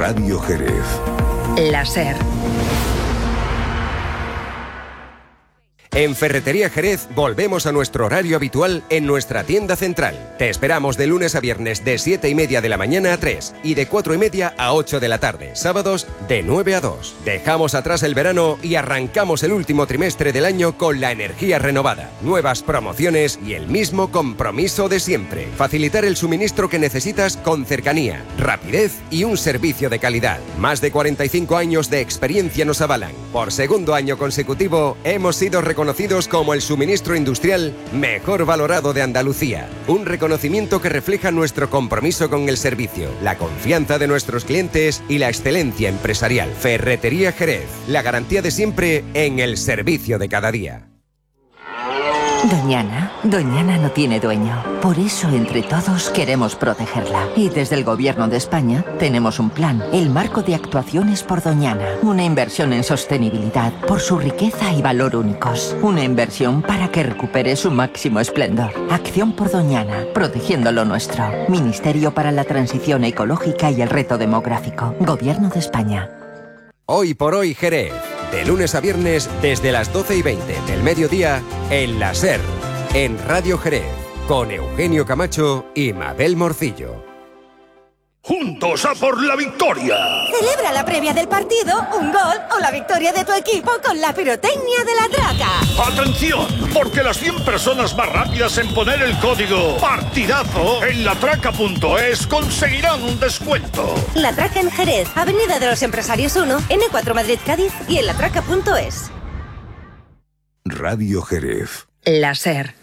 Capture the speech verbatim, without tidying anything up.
Radio Jerez. La SER. En Ferretería Jerez volvemos a nuestro horario habitual en nuestra tienda central. Te esperamos de lunes a viernes de siete y media de la mañana a tres y de cuatro y media a ocho de la tarde. Sábados de nueve a dos. Dejamos atrás el verano y arrancamos el último trimestre del año con la energía renovada, nuevas promociones y el mismo compromiso de siempre. Facilitar el suministro que necesitas con cercanía, rapidez y un servicio de calidad. Más de cuarenta y cinco años de experiencia nos avalan. Por segundo año consecutivo hemos sido reconocidos Conocidos como el suministro industrial mejor valorado de Andalucía. Un reconocimiento que refleja nuestro compromiso con el servicio, la confianza de nuestros clientes y la excelencia empresarial. Ferretería Jerez, la garantía de siempre en el servicio de cada día. Doñana, Doñana no tiene dueño. Por eso, entre todos, queremos protegerla. Y desde el Gobierno de España tenemos un plan, el Marco de Actuaciones por Doñana. Una inversión en sostenibilidad por su riqueza y valor únicos. Una inversión para que recupere su máximo esplendor. Acción por Doñana, protegiendo lo nuestro. Ministerio para la Transición Ecológica y el Reto Demográfico. Gobierno de España. Hoy por hoy Jerez. De lunes a viernes desde las doce y veinte del mediodía en la SER, en Radio Jerez, con Eugenio Camacho y Mabel Morcillo. ¡Juntos a por la victoria! Celebra la previa del partido, un gol o la victoria de tu equipo con la pirotecnia de La Traca. ¡Atención! Porque las cien personas más rápidas en poner el código PARTIDAZO en latraca punto es conseguirán un descuento. La Traca en Jerez, Avenida de los Empresarios uno, ene cuatro Madrid Cádiz y en latraca punto es. Radio Jerez. La SER.